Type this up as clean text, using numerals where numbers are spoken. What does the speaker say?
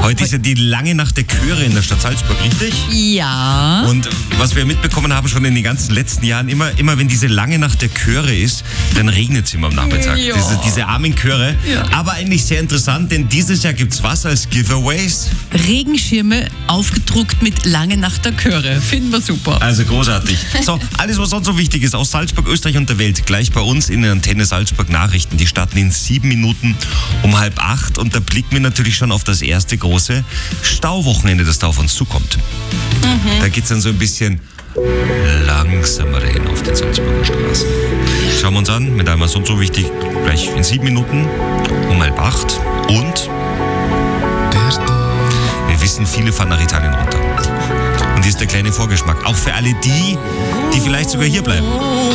Heute ist ja die lange Nacht der Chöre in der Stadt Salzburg, richtig? Ja. Und was wir mitbekommen haben schon in den ganzen letzten Jahren, immer wenn diese lange Nacht der Chöre ist, dann regnet es immer am Nachmittag. Ja. Diese armen Chöre. Ja. Aber eigentlich sehr interessant, denn dieses Jahr gibt's was als Giveaways? Regenschirme aufgedruckt mit Lange Nacht der Chöre. Finden wir super. Also großartig. So, alles was sonst so wichtig ist aus Salzburg, Österreich und der Welt, gleich bei uns in den Antenne Salzburg Nachrichten. Die starten in 7 Minuten um 7:30 und da blicken wir natürlich schon auf das erste große Stauwochenende, das da auf uns zukommt. Da geht's dann so ein bisschen langsamer hin auf den Salzburger Straßen. Schauen wir uns an, mit allem was sonst so wichtig, gleich in 7 Minuten um 7:30 und wir wissen, viele fahren nach Italien runter. Und hier ist der kleine Vorgeschmack, auch für alle die vielleicht sogar hier bleiben.